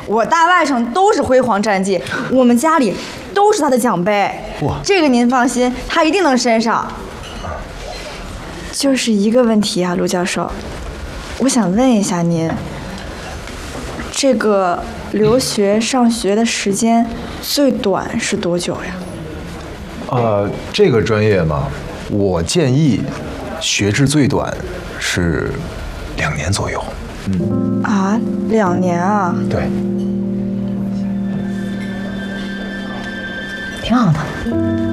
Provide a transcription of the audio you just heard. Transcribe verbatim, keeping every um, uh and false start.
我大外甥都是辉煌战绩，我们家里都是他的奖杯。 哇， 这个您放心，他一定能升上。就是一个问题啊，陆教授，我想问一下您，这个留学上学的时间最短是多久呀？ 呃，这个专业嘛，我建议学制最短是两年左右。嗯啊，两年啊？ 对， 挺好的。